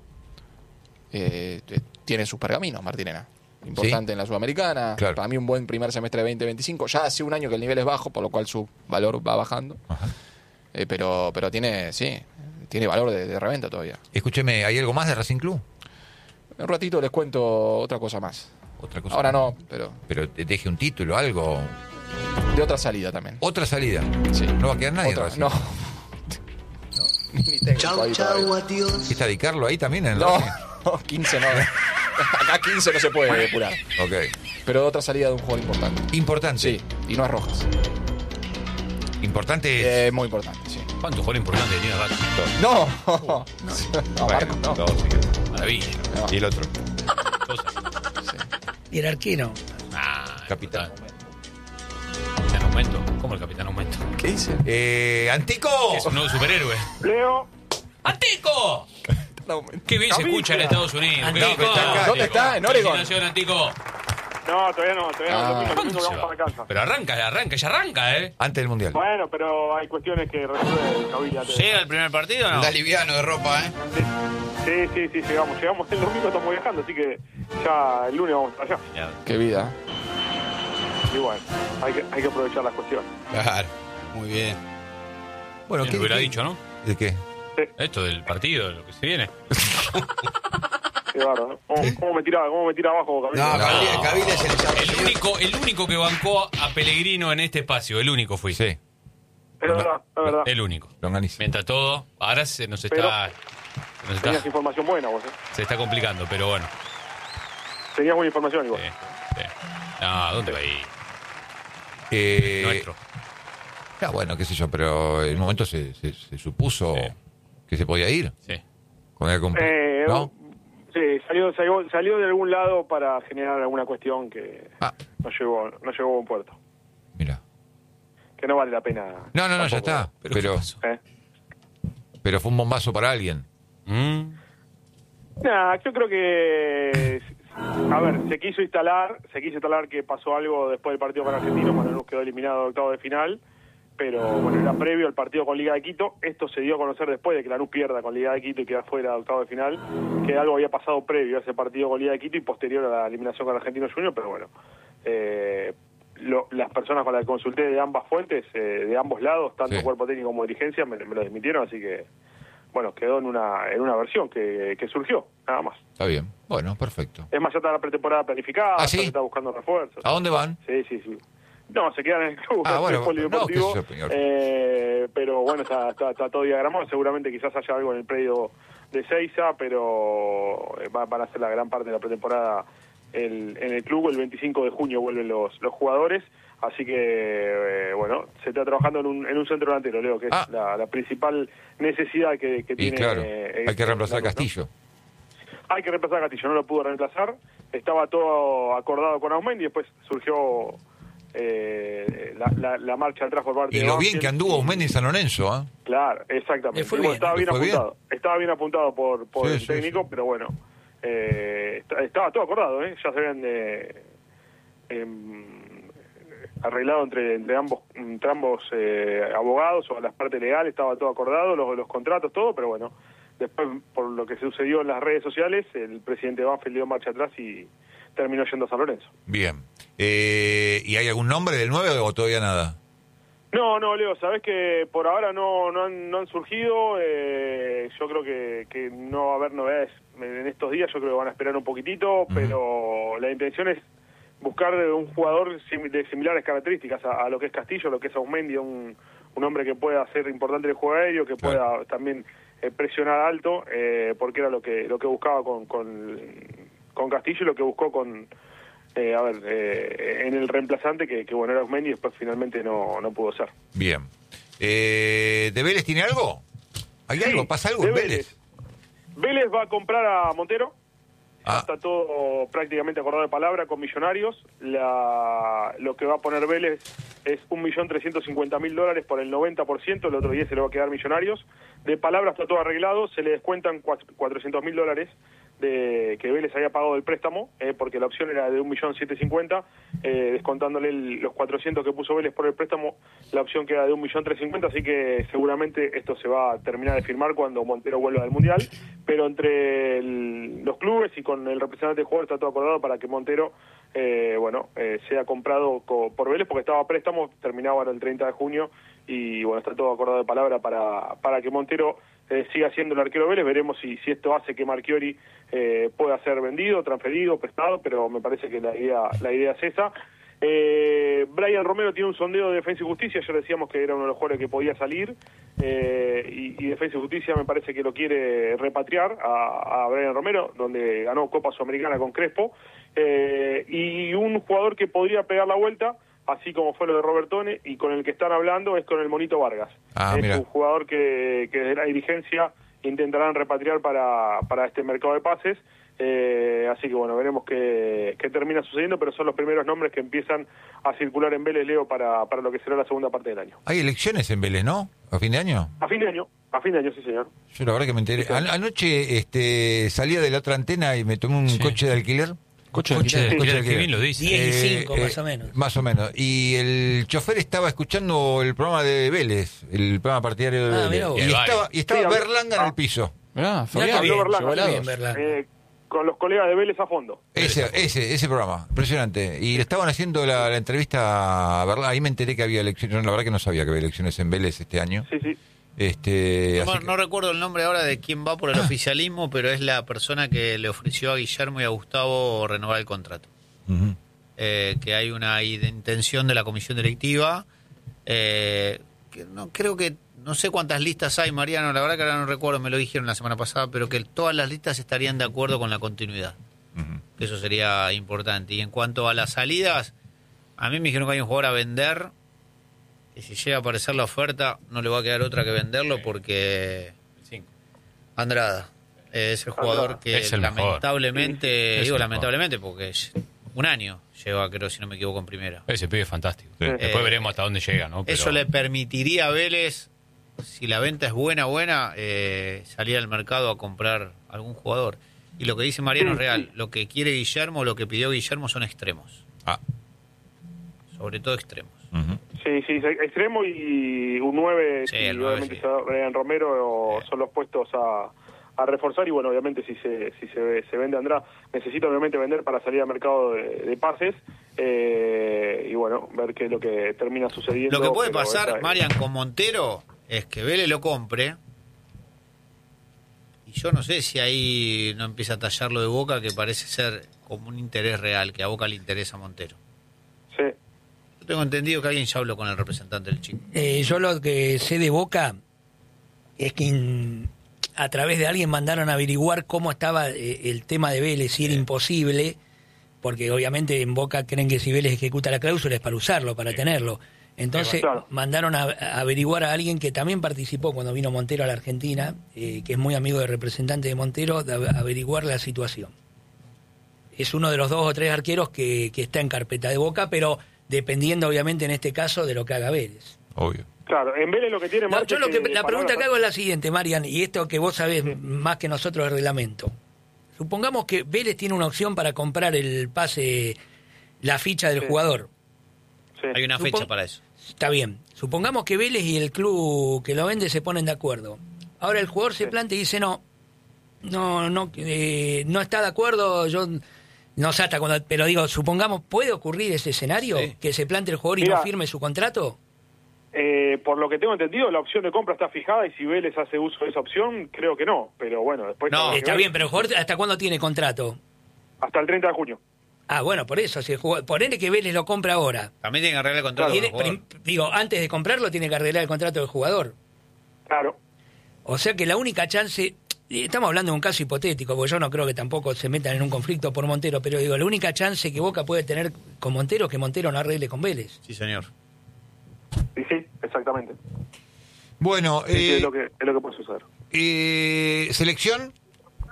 D: eh, eh, tiene sus pergaminos, Martinena. Importante
B: Sí.
D: en la Sudamericana.
B: Claro.
D: Para mí, un buen primer semestre de veinte veinticinco. Ya hace un año que el nivel es bajo, por lo cual su valor va bajando.
B: Ajá.
D: Eh, pero, pero tiene, sí, tiene valor de, de reventa todavía.
B: Escúcheme, ¿hay algo más de Racing Club?
D: En un ratito les cuento otra cosa más.
B: Otra cosa.
D: Ahora no, pero
B: Pero te deje un título, algo.
D: de otra salida también.
B: Otra salida.
D: Sí.
B: No va a quedar nadie en
D: Otra-
B: Racing.
D: no. Ni técnico ahí todavía.
B: ¿Qué está de Carlo ahí también en el
D: No,
B: Racing?
D: quince no. Acá quince no se puede depurar.
B: Ok.
D: Pero de otra salida de un jugador importante.
B: Importante.
D: Sí, y no es Rojas.
B: Importante es.
D: Eh, muy importante, sí.
A: ¿Cuánto jugador importante tiene Racing?
D: No, no,
B: Bueno,
D: Marco, no.
B: dos, sí.
A: Maravilla.
B: Y el otro.
A: Cosa.
E: Y el arquero.
A: Ah,
B: Capitán.
A: Capitán Aumento. ¿Cómo el Capitán Aumento?
D: ¿Qué dice?
B: Eh, ¡Antico!
A: Es un nuevo superhéroe.
C: Leo,
A: ¡Antico! Qué bien se escucha en Estados Unidos. Qué bien,
B: Antico está acá,
D: ¿Dónde está? ¿En Oregon?
A: Felicitaciones, Antico.
C: no, todavía no, todavía
D: Ah.
C: no. Domingo,
A: ¿Cuándo
C: domingo
A: se
C: vamos
A: va?
C: para Kansas.
A: Pero arranca, arranca, ya arranca, ¿eh?
B: Antes del Mundial.
C: Bueno, pero hay cuestiones que resuelve Cavilla.
A: ¿Llega el primer partido o no?
F: Anda liviano de ropa, ¿eh?
C: Sí, sí, sí, llegamos. Llegamos el domingo, estamos viajando, así que ya el lunes vamos para allá.
A: Ya.
D: Qué vida.
C: Y bueno, hay que, hay que aprovechar las cuestiones.
F: Claro. Muy bien.
B: Bueno,
A: Bien, lo hubiera dicho, ¿no?
B: ¿De qué?
A: Esto del partido, de lo que se viene.
C: Qué bárbaro, ¿no? ¿Cómo, cómo me tira, cómo me tira abajo, Cavilla?
F: No, Cavile, Cavile se les ha
A: El único, el único que bancó a Pellegrino en este espacio, el único fui.
B: Sí,
C: Es verdad, es verdad.
A: El único.
B: longaniza.
A: Mientras todo, ahora se nos
C: Pero-
A: está, se nos
C: Tenías
A: está,
C: información buena vos, ¿eh?
A: se está complicando, pero bueno.
C: Tenías buena información igual.
A: Sí, sí. No, ¿dónde va a ir?
B: Eh,
A: Nuestro.
B: ah, bueno, qué sé yo, pero en un momento se, se, se supuso
A: Sí.
B: que se podía ir.
A: Sí.
B: Con el comp-
C: Eh,
B: ¿No?
C: Sí, salió, salió, salió de algún lado para generar alguna cuestión que
B: Ah,
C: no llegó, no llegó a buen puerto.
B: mira.
C: Que no vale la pena.
B: No, no, no, ya
C: tampoco,
B: está.
A: ¿Pero
B: Pero,
A: qué pasó?
C: ¿eh?
B: pero fue un bombazo para alguien.
A: Mm.
C: Nah, yo creo que, a ver, se quiso instalar, se quiso instalar que pasó algo después del partido con Argentino, cuando nos quedó eliminado de octavo de final, pero bueno, era previo al partido con Liga de Quito. Esto se dio a conocer después de que Lanús pierda con Liga de Quito y queda fuera de octavo de final, que algo había pasado previo a ese partido con Liga de Quito y posterior a la eliminación con Argentino Junior, pero bueno, eh, lo- las personas con las que consulté de ambas fuentes, eh, de ambos lados, tanto
B: Sí.
C: cuerpo técnico como dirigencia, me, me lo desmitieron, así que bueno, quedó en una en una versión que, que surgió, nada más.
B: Está bien. Bueno, perfecto.
C: Es más, ya está la pretemporada planificada,
B: ¿Ah,
C: ya
B: sí?
C: se está buscando refuerzos.
B: ¿A dando van?
C: Sí, sí, sí. No, se quedan en el club,
B: Ah,
C: en
B: bueno,
C: el polideportivo.
B: no, qué sé yo, señor.
C: eh, pero bueno, está, está, está todo diagramado. Seguramente quizás haya algo en el predio de Seiza, pero eh, va- van a hacer la gran parte de la pretemporada el- en el club. El veinticinco de junio vuelven los, los jugadores. Así que, eh, bueno, se está trabajando en un, en un centro delantero, Leo, que es
B: Ah.
C: la, la principal necesidad que, que
B: Y
C: tiene.
B: claro,
C: eh,
B: hay que reemplazar a
C: Lanús, ¿no?
B: Castillo.
C: Hay que reemplazar a Castillo, no lo pudo reemplazar. Estaba todo acordado con Aumendi y después surgió eh, la, la, la marcha atrás por parte
B: Y
C: de
B: lo bien
C: Banfield.
B: que anduvo Osmendi en San Lorenzo, ¿ah?
C: Claro, exactamente.
E: Le fue
C: Y bueno,
E: bien,
C: estaba
B: le
C: bien
B: fue bien.
C: apuntado. Estaba bien apuntado por, por
B: Sí,
C: el
B: sí,
C: técnico,
B: sí.
C: pero bueno, eh, est- estaba todo acordado, ¿eh? Ya se habían eh, em, arreglado entre, entre ambos, entre ambos eh, abogados o las partes legales, estaba todo acordado, los, los contratos, todo, pero bueno, después por lo que sucedió en las redes sociales, el presidente Banfield dio marcha atrás y terminó yendo a San Lorenzo.
B: Bien. Eh, ¿Y hay algún nombre del nueve o todavía nada?
C: No, no, Leo, sabes que por ahora no, no, han, no han surgido. Eh, yo creo que, que no va a haber novedades en estos días. Yo creo que van a esperar un poquitito, pero la intención es buscar un jugador sim- de similares características a, a lo que es Castillo, a lo que es Aumendi, un, un hombre que pueda ser importante en el juego aéreo, que
B: Claro.
C: pueda también eh, presionar alto, eh, porque era lo que lo que buscaba con, con, con Castillo y lo que buscó con... Eh, a ver, eh, en el reemplazante que, que bueno era Aumendi y después finalmente no, no pudo ser.
B: Bien. Eh, ¿De Vélez tiene algo? ¿Hay
C: Sí,
B: algo? ¿Pasa algo
C: de
B: en Vélez?
C: Vélez va a comprar a Montero, Ya
B: Ah.
C: está todo prácticamente acordado de palabra con Millonarios. La, lo que va a poner Vélez es un millón trescientos cincuenta mil dólares por el noventa por ciento, el otro día se le va a quedar Millonarios. De palabra está todo arreglado, se le descuentan cuatrocientos mil dólares de que Vélez había pagado del préstamo, eh, porque la opción era de un millón setecientos cincuenta mil, eh, descontándole el, los cuatrocientos que puso Vélez por el préstamo, la opción queda de un millón trescientos cincuenta mil, así que seguramente esto se va a terminar de firmar cuando Montero vuelva del Mundial, pero entre el, los clubes y con el representante de jugador está todo acordado para que Montero eh, bueno, eh, sea comprado co, por Vélez, porque estaba a préstamo, terminaba ahora el treinta de junio, y bueno, está todo acordado de palabra para, para que Montero eh, siga siendo el arquero Vélez. Veremos si, si esto hace que Marchiori eh, pueda ser vendido, transferido, prestado, pero me parece que la idea, la idea es esa. Eh, Brian Romero tiene un sondeo de Defensa y Justicia, ya decíamos que era uno de los jugadores que podía salir, eh, y, y Defensa y Justicia me parece que lo quiere repatriar a, a Brian Romero, donde ganó Copa Sudamericana con Crespo, eh, y un jugador que podría pegar la vuelta, así como fue lo de Robertone, y con el que están hablando es con el Monito Vargas.
B: Ah,
C: es
B: mira.
C: un jugador que, que desde la dirigencia intentarán repatriar para, para este mercado de pases. Eh, así que bueno, veremos qué, qué termina sucediendo, pero son los primeros nombres que empiezan a circular en Vélez, Leo, para, para lo que será la segunda parte del año.
B: Hay elecciones en Vélez, ¿no? ¿A fin de año?
C: A fin de año, a fin de año, sí señor.
B: Yo la verdad que me enteré. An- anoche este, salía de la otra antena y me tomé un
A: Sí.
B: coche de alquiler.
D: Coche de
A: Coche de
B: Coche de
A: alquiler, qué bien lo dice.
E: diez y cinco, más o menos.
B: Más o menos. Y el chofer estaba escuchando el programa de Vélez, el programa partidario de
E: Ah,
B: Vélez.
E: mirá vos.
B: Y
A: Y
B: estaba,
A: vale.
B: y estaba
C: Sí,
B: Berlanga en
C: ah.
B: el piso.
D: Mirá, Fabián,
E: qué bien,
C: Berlanga,
D: llegó
C: qué
D: helados.
E: bien, Berlanga.
C: Eh, con los colegas de Vélez a fondo.
B: Ese, ese, ese programa, impresionante. Y le estaban haciendo la, la entrevista a Berlanga. Ahí me enteré que había elecciones. Yo la verdad que no sabía que había elecciones en Vélez este año.
C: Sí, sí.
B: Este,
G: No,
B: así que-
G: no recuerdo el nombre ahora de quién va por el oficialismo, pero es la persona que le ofreció a Guillermo y a Gustavo renovar el contrato.
B: Ujú.
G: Eh, que hay una intención de la comisión directiva, eh, que no creo que, no sé cuántas listas hay, Mariano, la verdad que ahora no recuerdo, me lo dijeron la semana pasada, pero que todas las listas estarían de acuerdo con la continuidad.
B: Ujú.
G: Que eso sería importante. Y en cuanto a las salidas, a mí me dijeron que hay un jugador a vender, y si llega a aparecer la oferta, no le va a quedar otra que venderlo porque
A: Cinco.
G: Andrada eh, es el jugador
C: Andrada.
G: que
A: Es el mejor.
G: lamentablemente,
A: Es
G: digo
A: el
G: lamentablemente porque es un año lleva, creo, si no me equivoco, en primera.
A: Ese pibe es fantástico.
B: Sí.
A: Después
G: Eh,
A: veremos hasta dónde llega, ¿no? Pero-
G: Eso le permitiría a Vélez, si la venta es buena, buena, eh, salir al mercado a comprar algún jugador. Y lo que dice Mariano es real. Lo que quiere Guillermo, lo que pidió Guillermo son extremos.
B: Ah,
G: Sobre todo extremos.
B: ujú.
C: Sí, sí, extremo y un nueve,
G: Sí,
C: y
G: el nueve,
C: obviamente
G: sí.
C: se- Brian Romero son los puestos a, a reforzar, y bueno, obviamente si se si se, se vende Andrada, necesita obviamente vender para salir al mercado de, de pases, eh, y bueno, ver qué es lo que termina sucediendo.
G: Lo que puede
C: pero
G: pasar,
C: esa-
G: Marian, con Montero, es que Vélez lo compre. Y yo no sé si ahí no empieza a tallarlo de Boca, que parece ser como un interés real, que a Boca le interesa a Montero.
C: Sí.
G: Yo tengo entendido que alguien ya habló con el representante del chico.
E: Eh, yo lo que sé de Boca es que in- a través de alguien mandaron a averiguar cómo estaba eh, el tema de Vélez, y era imposible, porque obviamente en Boca creen que si Vélez ejecuta la cláusula es para usarlo, para tenerlo. Entonces
C: Claro.
E: mandaron a, a averiguar a alguien que también participó cuando vino Montero a la Argentina, eh, que es muy amigo del representante de Montero, de a- averiguar la situación. Es uno de los dos o tres arqueros que, que está en carpeta de Boca, pero dependiendo obviamente en este caso de lo que haga Vélez.
B: Obvio.
C: Claro, en Vélez lo que tiene
E: No,
C: más
E: yo
C: es
E: lo que, la
C: palabras-
E: pregunta que hago es la siguiente, Marian, y esto que vos sabés más que nosotros del reglamento. Supongamos que Vélez tiene una opción para comprar el pase, la ficha del
C: Sí.
E: jugador.
C: Sí.
G: Hay una
E: Supon-
G: fecha para eso.
E: Está bien. Supongamos que Vélez y el club que lo vende se ponen de acuerdo. Ahora el jugador se
C: Sí.
E: plantea y dice, no, no, no, eh, no está de acuerdo, yo no sé hasta cuándo, pero digo, supongamos, ¿puede ocurrir ese escenario?
G: Sí.
E: Que se plante el jugador y
C: Mira,
E: no firme su contrato.
C: Eh, por lo que tengo entendido, la opción de compra está fijada, y si Vélez hace uso de esa opción, creo que no. Pero bueno, después...
G: No,
C: tenemos que
E: Está
C: ver.
E: bien, pero el jugador, ¿hasta cuándo tiene contrato?
C: Hasta el treinta de junio.
E: Ah, bueno, por eso, si el jugador, ponele que Vélez lo compra ahora.
G: También tiene que arreglar el contrato.
E: Tiene-
G: con el jugador.
E: prim- digo, antes de comprarlo tiene que arreglar el contrato del jugador.
C: Claro.
E: O sea que la única chance, y estamos hablando de un caso hipotético, porque yo no creo que tampoco se metan en un conflicto por Montero, pero digo, la única chance que Boca puede tener con Montero es que Montero no arregle con Vélez.
G: Sí, señor.
C: Sí, sí, exactamente.
B: Bueno,
C: Sí, sí,
B: eh,
C: es, lo que, es lo que puede suceder.
B: eh, selección.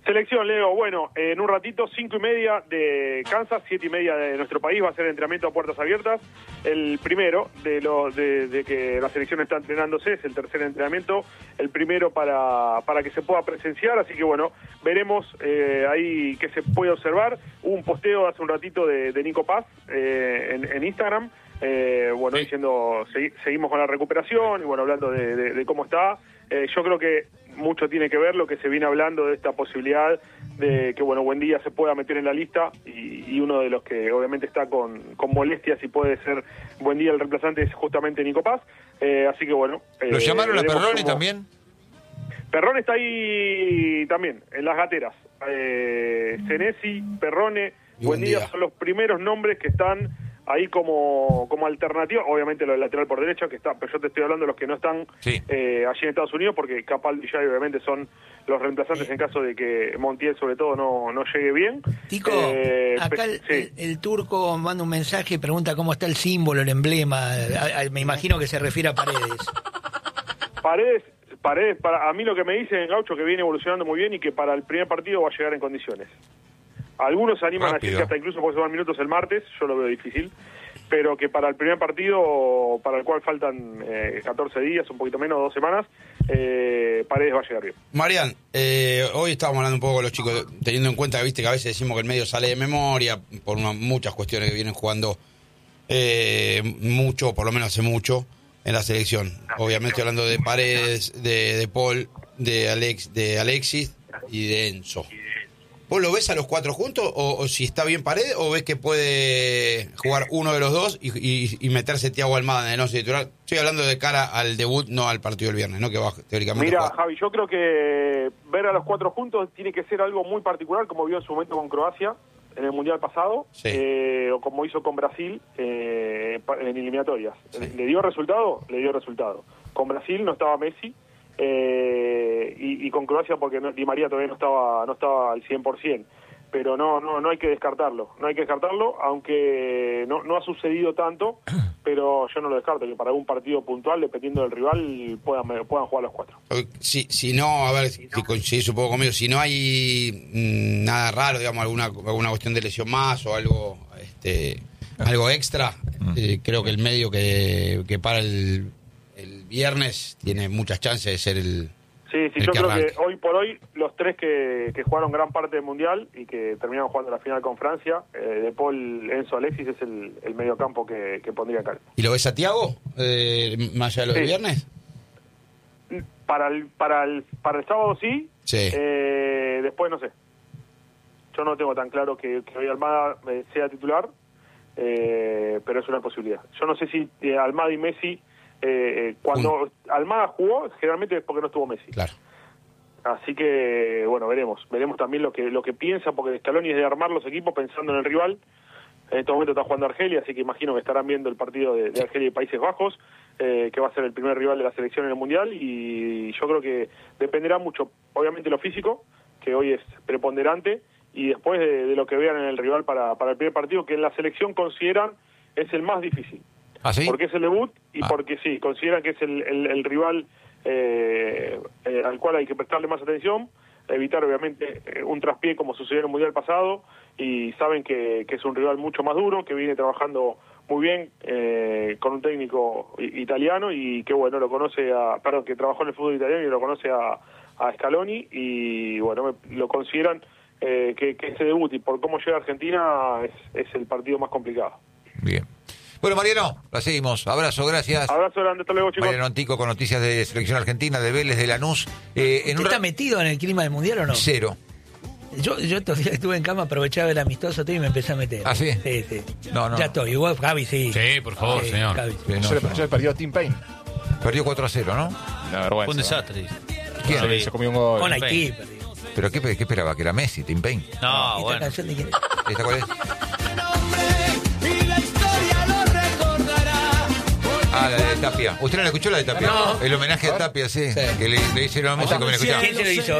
C: Selección, Leo, bueno, en un ratito, cinco y media de Kansas, siete y media de nuestro país, va a ser el entrenamiento a puertas abiertas. El primero de, lo, de, de que la selección está entrenándose, es el tercer entrenamiento, el primero para, para que se pueda presenciar, así que bueno, veremos eh, ahí qué se puede observar. Hubo un posteo hace un ratito de, de Nico Paz eh, en, en Instagram, eh, bueno, sí. diciendo, segui, seguimos con la recuperación, y bueno, hablando de, de, de cómo está. Eh, yo creo que mucho tiene que ver lo que se viene hablando de esta posibilidad de que, bueno, Buendía se pueda meter en la lista, y, y uno de los que obviamente está con, con molestias y puede ser Buendía el reemplazante es justamente Nico Paz, eh, así que bueno. Eh,
B: ¿Lo llamaron a Perrone
C: cómo...
B: también?
C: Perrone está ahí también, en las gateras. Eh, Senesi, Perrone, Buendía son los primeros nombres que están ahí como, como alternativa, obviamente lo del lateral por derecha, que está, pero yo te estoy hablando de los que no están sí. eh, allí en Estados Unidos, porque Capaldi y Jay obviamente son los reemplazantes en caso de que Montiel sobre todo no, no llegue bien.
E: Tico,
C: eh,
E: acá el,
C: sí.
E: el, el turco manda un mensaje y pregunta cómo está el símbolo, el emblema, a, a, me imagino que se refiere a Paredes.
C: Paredes, Paredes para, a mí lo que me dice en Gaucho que viene evolucionando muy bien y que para el primer partido va a llegar en condiciones. Algunos se animan Rápido. a decir que hasta incluso porque se van minutos el martes, yo lo veo difícil, pero que para el primer partido, para el cual faltan eh, catorce días, un poquito menos, dos semanas, eh, Paredes va a llegar bien.
F: Marian, eh, hoy estábamos hablando un poco con los chicos, teniendo en cuenta, viste, que a veces decimos que el medio sale de memoria, por una, muchas cuestiones que vienen jugando eh, mucho, por lo menos hace mucho, en la selección. Obviamente hablando de Paredes, de, de Paul, de, Alex, de Alexis y de Enzo. ¿Vos lo ves a los cuatro juntos o, o si está bien Paredes o ves que puede jugar uno de los dos y, y, y meterse Thiago Almada en el once titular? Estoy hablando de cara al debut, no al partido del viernes, ¿no? Que va teóricamente
C: Mira,
F: a jugar.
C: Javi, yo creo que ver a los cuatro juntos tiene que ser algo muy particular, como vio en su momento con Croacia en el Mundial pasado, sí. eh, o como hizo con Brasil eh, en eliminatorias. Sí. ¿Le dio resultado? Le dio resultado. Con Brasil no estaba Messi, Eh, y, y con Croacia porque no, Di María todavía no estaba no estaba al cien por ciento, pero no no no hay que descartarlo, no hay que descartarlo, aunque no no ha sucedido tanto, pero yo no lo descarto, que para algún partido puntual, dependiendo del rival, puedan puedan jugar los cuatro.
F: Si, si no, a ver, si no. coincidís un poco conmigo, si no hay mmm, nada raro, digamos, alguna alguna cuestión de lesión más o algo este algo extra, eh, creo que el medio que, que para el el viernes tiene muchas chances de ser el
C: Sí, sí,
F: el
C: yo
F: que
C: creo
F: arranque.
C: que hoy por hoy los tres que, que jugaron gran parte del Mundial y que terminaron jugando la final con Francia, eh, De Paul, Enzo, Alexis, es el, el mediocampo que, que pondría acá.
F: ¿Y lo ves a Thiago, eh, más allá de lo
C: sí.
F: del viernes?
C: Para el, para el, para el sábado sí,
F: sí.
C: Eh, después no sé. Yo no tengo tan claro que, que hoy Almada eh, sea titular, eh, pero es una posibilidad. Yo no sé si eh, Almada y Messi... Eh, cuando Un... Almada jugó, generalmente es porque no estuvo Messi.
F: Claro.
C: Así que, bueno, veremos. Veremos también lo que lo que piensa, porque Scaloni es de armar los equipos pensando en el rival. En este momento está jugando Argelia, así que imagino que estarán viendo el partido de, de Argelia y Países Bajos, eh, que va a ser el primer rival de la selección en el Mundial, y yo creo que dependerá mucho, obviamente, lo físico, que hoy es preponderante, y después de, de lo que vean en el rival para, para el primer partido, que en la selección consideran es el más difícil.
B: ¿Ah, sí?
C: Porque es el debut y
B: ah.
C: porque sí, consideran que es el, el, el rival eh, eh, al cual hay que prestarle más atención, evitar obviamente eh, un traspié como sucedió en el Mundial pasado, y saben que, que es un rival mucho más duro, que viene trabajando muy bien eh, con un técnico italiano y que bueno, lo conoce a, perdón, que trabajó en el fútbol italiano y lo conoce a, a Scaloni, y bueno, lo consideran eh, que, que ese debut y por cómo llega a Argentina es, es el partido más complicado.
B: Bien. Bueno, Mariano, la seguimos. Abrazo, gracias.
C: Abrazo grande, hasta luego, chicos.
B: Mariano Antico con noticias de selección argentina, de Vélez, de Lanús. Eh, en
E: ¿Está
B: un...
E: metido en el clima del Mundial o no?
B: Cero.
E: Yo, yo estos días que estuve en cama, aprovechaba el amistoso y me empecé a meter.
B: ¿Ah, sí?
E: Sí, sí.
B: No, no.
E: Ya estoy. Igual, Javi, sí.
A: Sí, por favor,
E: sí,
A: señor.
E: Javi.
B: Sí, no,
D: Yo,
B: no.
D: le, yo le perdió a Tim Payne.
B: Perdió cuatro a cero, ¿no?
D: Una vergüenza.
A: Fue un desastre.
B: ¿Quién?
D: Se, se comió un gol.
E: Con Haití. perdió.
B: ¿Pero qué, qué esperaba? ¿Que era Messi, Tim Payne?
A: No,
E: ¿Esta
A: bueno.
E: canción de quién es?
B: ¿Esta cuál es? Ah, la de Tapia. ¿Usted no la escuchó, la de Tapia?
E: No.
B: El homenaje a Tapia, sí.
F: Sí.
B: Que le, le hicieron la música.
E: ¿Quién se lo hizo?